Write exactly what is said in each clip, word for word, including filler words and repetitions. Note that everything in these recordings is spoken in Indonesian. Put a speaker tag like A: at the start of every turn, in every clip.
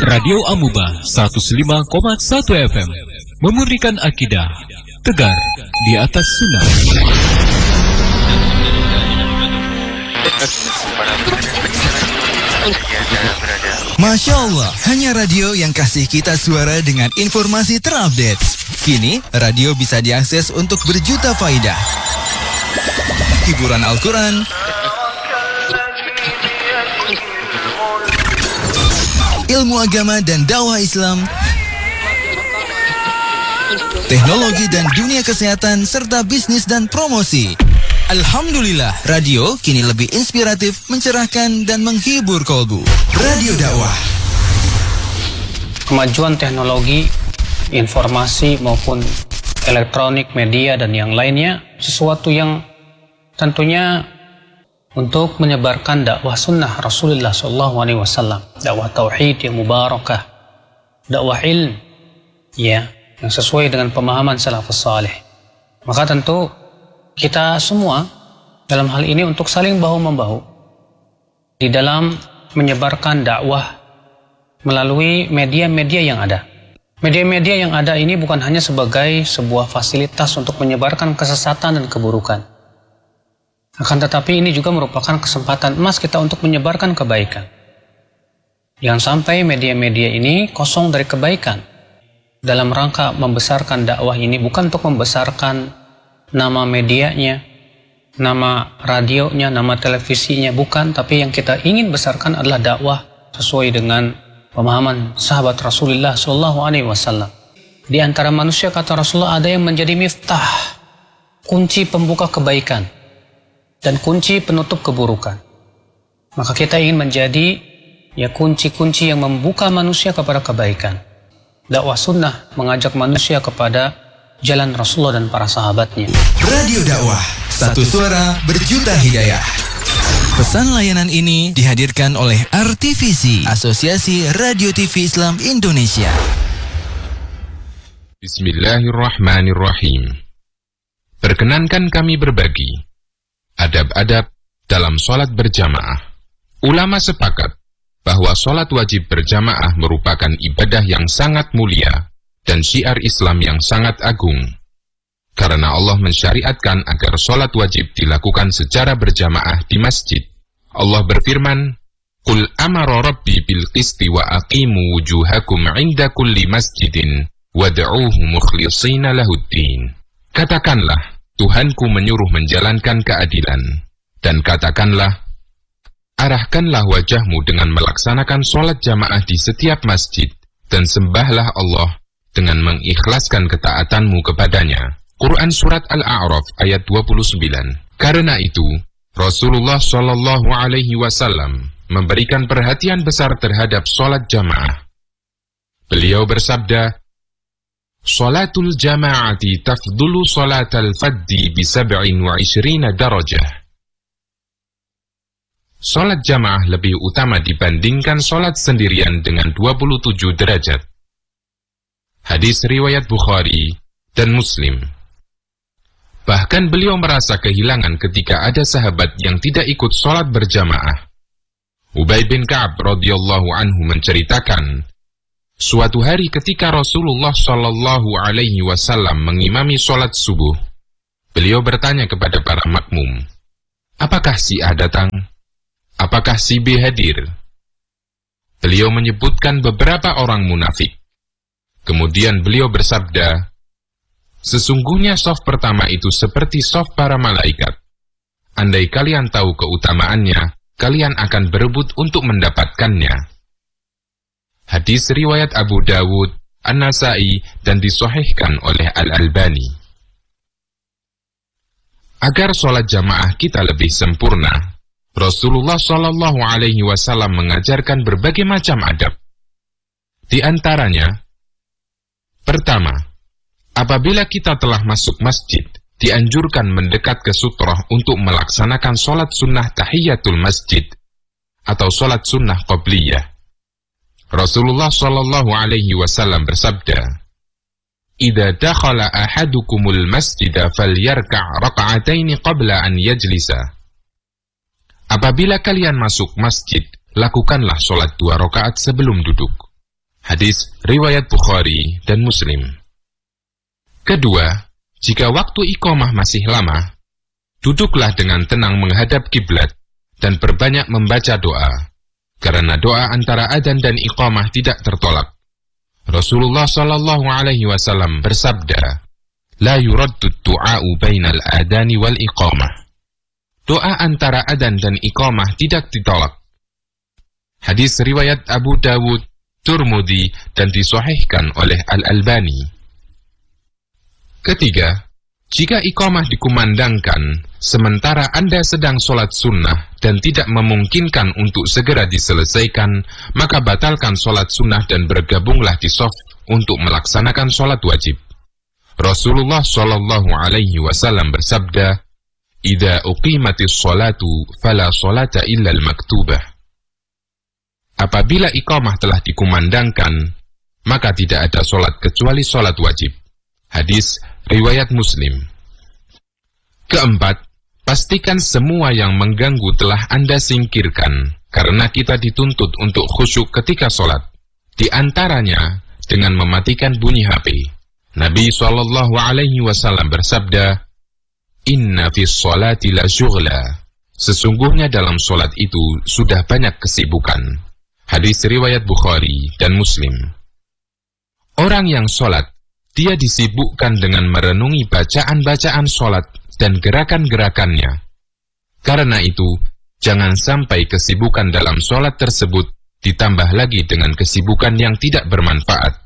A: Radio Amuba seratus lima koma satu F M memurnikan akidah tegar di atas sunnah.
B: Masya Allah, hanya radio yang kasih kita suara dengan informasi terupdate. Kini, radio bisa diakses untuk berjuta faidah. Hiburan Al-Quran, ilmu agama dan dakwah Islam, teknologi dan dunia kesehatan, serta bisnis dan promosi. Alhamdulillah, radio kini lebih inspiratif, mencerahkan, dan menghibur kolbu. Radio Dakwah.
C: Kemajuan teknologi, informasi maupun elektronik, media, dan yang lainnya, sesuatu yang tentunya untuk menyebarkan dakwah sunnah Rasulullah shallallahu alaihi wasallam, dakwah tauhid yang mubarakah, dakwah ilm, ya, yang sesuai dengan pemahaman salafus saleh. Maka tentu kita semua dalam hal ini untuk saling bahu-membahu di dalam menyebarkan dakwah melalui media-media yang ada. Media-media yang ada ini bukan hanya sebagai sebuah fasilitas untuk menyebarkan kesesatan dan keburukan. Akan tetapi ini juga merupakan kesempatan emas kita untuk menyebarkan kebaikan. Jangan sampai media-media ini kosong dari kebaikan. Dalam rangka membesarkan dakwah ini bukan untuk membesarkan nama medianya, nama radionya, nama televisinya, bukan. Tapi yang kita ingin besarkan adalah dakwah sesuai dengan pemahaman sahabat Rasulullah shallallahu alaihi wasallam. Di antara manusia, kata Rasulullah, ada yang menjadi miftah, kunci pembuka kebaikan dan kunci penutup keburukan. Maka kita ingin menjadi ya kunci-kunci yang membuka manusia kepada kebaikan. Dakwah sunnah mengajak manusia kepada jalan Rasulullah dan para sahabatnya.
B: Radio Dakwah, satu suara berjuta hidayah. Pesan layanan ini dihadirkan oleh R T V C, Asosiasi Radio T V Islam Indonesia.
D: Bismillahirrahmanirrahim. Perkenankan kami berbagi adab-adab dalam sholat berjamaah. Ulama sepakat bahwa sholat wajib berjamaah merupakan ibadah yang sangat mulia dan syiar Islam yang sangat agung. Karena Allah mensyariatkan agar sholat wajib dilakukan secara berjamaah di masjid. Allah berfirman, Qul amara rabbi bil qisti wa aqimu wujuhakum inda kulli masjidin wad'uuhu mukhlishina lahuddin. Katakanlah, Tuhanku menyuruh menjalankan keadilan. Dan katakanlah, arahkanlah wajahmu dengan melaksanakan sholat jamaah di setiap masjid, dan sembahlah Allah dengan mengikhlaskan ketaatanmu kepadanya. Quran Surat Al-A'raf ayat dua puluh sembilan. Karena itu, Rasulullah shallallahu alaihi wasallam memberikan perhatian besar terhadap sholat jamaah. Beliau bersabda, Sholatul jama'ati tafdulu sholatal faddi bisab'in wa ishrina darajah. Sholat jamaah lebih utama dibandingkan sholat sendirian dengan dua puluh tujuh derajat. Hadis riwayat Bukhari dan Muslim. Bahkan beliau merasa kehilangan ketika ada sahabat yang tidak ikut sholat berjamaah. Ubay bin Ka'ab radhiyallahu anhu menceritakan, suatu hari ketika Rasulullah shallallahu alaihi wasallam mengimami sholat subuh, beliau bertanya kepada para makmum, apakah si A datang? Apakah si B hadir? Beliau menyebutkan beberapa orang munafik. Kemudian beliau bersabda, sesungguhnya shaf pertama itu seperti shaf para malaikat. Andai kalian tahu keutamaannya, kalian akan berebut untuk mendapatkannya. Hadis riwayat Abu Dawud, An-Nasai, dan disahihkan oleh Al-Albani. Agar sholat jamaah kita lebih sempurna, Rasulullah shallallahu alaihi wasallam mengajarkan berbagai macam adab. Di antaranya, pertama, apabila kita telah masuk masjid, dianjurkan mendekat ke sutrah untuk melaksanakan sholat sunnah tahiyatul masjid atau sholat sunnah qabliyah. Rasulullah shallallahu alaihi wasallam bersabda, "Idza dakhala ahadukumul masjida falyarka' raka'ataini qabla an yajlisa." Apabila kalian masuk masjid, lakukanlah sholat dua rakaat sebelum duduk. Hadis riwayat Bukhari dan Muslim. Kedua, jika waktu iqamah masih lama, duduklah dengan tenang menghadap kiblat dan perbanyak membaca doa, karena doa antara adzan dan iqamah tidak tertolak. Rasulullah sallallahu alaihi wasallam bersabda, "La yuraddu du'a'u bainal adani wal iqamah." Doa antara adzan dan iqamah tidak ditolak. Hadis riwayat Abu Dawud, Tirmidzi dan disahihkan oleh Al-Albani. Ketiga, jika iqamah dikumandangkan sementara Anda sedang sholat sunnah dan tidak memungkinkan untuk segera diselesaikan, maka batalkan sholat sunnah dan bergabunglah di shaf untuk melaksanakan sholat wajib. Rasulullah Shallallahu Alaihi Wasallam bersabda, "Idza uqimatis sholatu, fala sholata illa al-maktubah." Apabila iqamah telah dikumandangkan, maka tidak ada sholat kecuali sholat wajib. Hadis riwayat Muslim. Keempat, pastikan semua yang mengganggu telah Anda singkirkan, karena kita dituntut untuk khusyuk ketika sholat. Di antaranya dengan mematikan bunyi H P. Nabi shallallahu alaihi wasallam bersabda, "Inna fis sholati la syughla." Sesungguhnya dalam sholat itu sudah banyak kesibukan. Hadis riwayat Bukhari dan Muslim. Orang yang sholat, dia disibukkan dengan merenungi bacaan-bacaan sholat dan gerakan-gerakannya. Karena itu, jangan sampai kesibukan dalam sholat tersebut ditambah lagi dengan kesibukan yang tidak bermanfaat.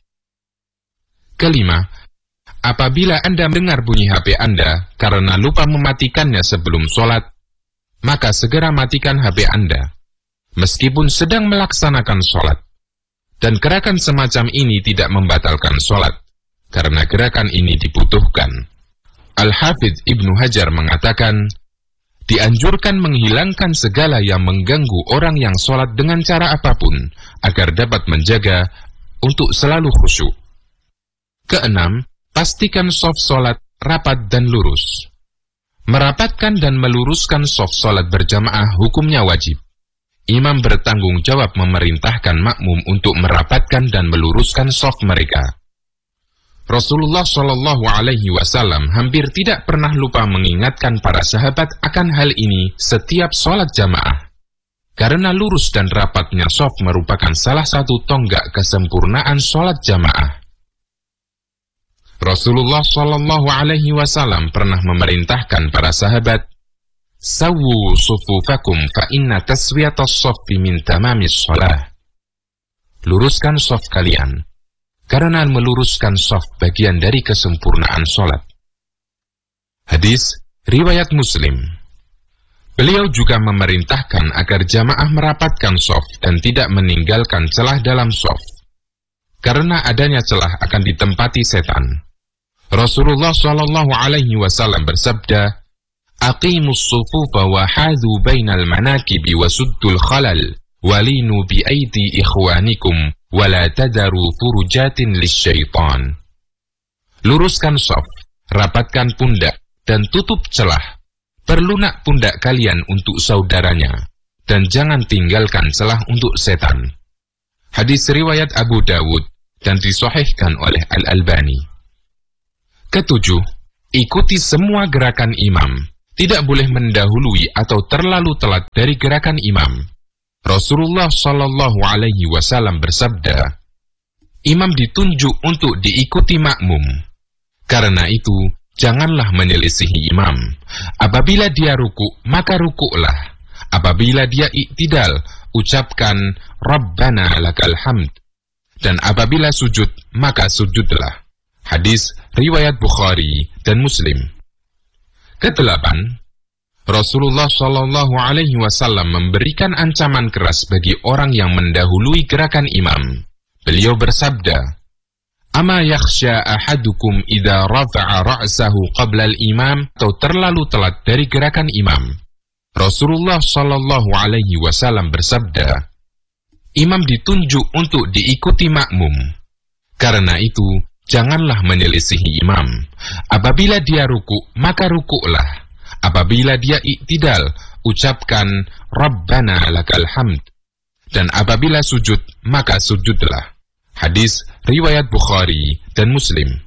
D: Kelima, apabila Anda mendengar bunyi H P Anda karena lupa mematikannya sebelum sholat, maka segera matikan H P Anda, meskipun sedang melaksanakan sholat. Dan gerakan semacam ini tidak membatalkan sholat, karena gerakan ini dibutuhkan. Al-Hafidz Ibnu Hajar mengatakan, dianjurkan menghilangkan segala yang mengganggu orang yang sholat dengan cara apapun, agar dapat menjaga untuk selalu khusyuk. Keenam, pastikan shaf sholat rapat dan lurus. Merapatkan dan meluruskan shaf sholat berjamaah hukumnya wajib. Imam bertanggung jawab memerintahkan makmum untuk merapatkan dan meluruskan shaf mereka. Rasulullah Shallallahu Alaihi Wasallam hampir tidak pernah lupa mengingatkan para sahabat akan hal ini setiap sholat jamaah. Karena lurus dan rapatnya shaf merupakan salah satu tonggak kesempurnaan sholat jamaah. Rasulullah Shallallahu Alaihi Wasallam pernah memerintahkan para sahabat, "Sawwu sufufakum fa inna taswiyatas shaffi min tamamis shalah." Luruskan shaf kalian, karena meluruskan shaf bagian dari kesempurnaan sholat. Hadis riwayat Muslim. Beliau juga memerintahkan agar jamaah merapatkan shaf dan tidak meninggalkan celah dalam shaf, karena adanya celah akan ditempati setan. Rasulullah Shallallahu Alaihi Wasallam bersabda, "Aqimus sufufa wa hadhu bainal manakibi wa suddul khalal, walinu bi aidi ikhwanikum, wala tadaru furujatin lisyaitan." Luruskan shaf, rapatkan pundak, dan tutup celah. Perlunak pundak kalian untuk saudaranya, dan jangan tinggalkan celah untuk setan. Hadis riwayat Abu Dawud dan disahihkan oleh Al-Albani. Ketujuh, ikuti semua gerakan imam. Tidak boleh mendahului atau terlalu telat dari gerakan imam. Rasulullah Shallallahu Alaihi Wasallam bersabda, imam ditunjuk untuk diikuti makmum. Karena itu, janganlah menyelisihi imam. Apabila dia ruku, maka rukuklah. Apabila dia iktidal, ucapkan Rabbana lakal hamd. Dan apabila sujud, maka sujudlah. Hadis riwayat Bukhari dan Muslim. Kedelapan, Rasulullah Shallallahu Alaihi Wasallam memberikan ancaman keras bagi orang yang mendahului gerakan imam. Beliau bersabda, "Ama yakhsha ahadukum idza rafa'a ra'sahu qabla al-imam," atau terlalu telat dari gerakan imam. Rasulullah Shallallahu Alaihi Wasallam bersabda, imam ditunjuk untuk diikuti makmum. Karena itu, janganlah menyelisihi imam. Apabila dia ruku, maka rukuklah. Apabila dia iktidal, ucapkan Rabbana lakal hamd. Dan apabila sujud, maka sujudlah. Hadis riwayat Bukhari dan Muslim.